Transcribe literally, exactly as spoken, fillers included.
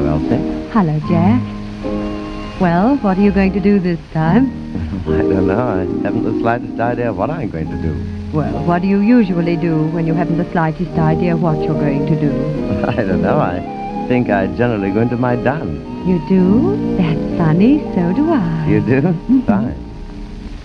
Hello, Elsie. Hello, Jack. Well, what are you going to do this time? I don't know. I haven't the slightest idea of what I'm going to do. Well, what do you usually do when you haven't the slightest idea what you're going to do? I don't know. I think I generally go into my dance. You do? That's funny. So do I. You do? Fine.